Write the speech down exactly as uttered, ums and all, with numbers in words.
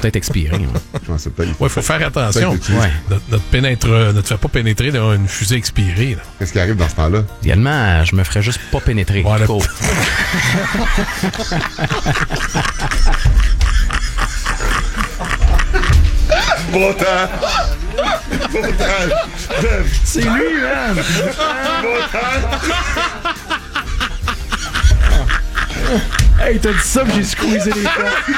peut-être expiré. Ouais, c'est peut-être. Ouais, faut faire attention. Ouais. Ne, ne, te pénètre, ne te fais pas pénétrer dans une fusée expirée. Là. Qu'est-ce qui arrive dans ce temps-là? Également, je me ferais juste pas pénétrer. Voilà. Cool. Beau temps! Beau temps! C'est lui, man! Beau temps! Hey, t'as dit ça, puis j'ai squeezé les temps.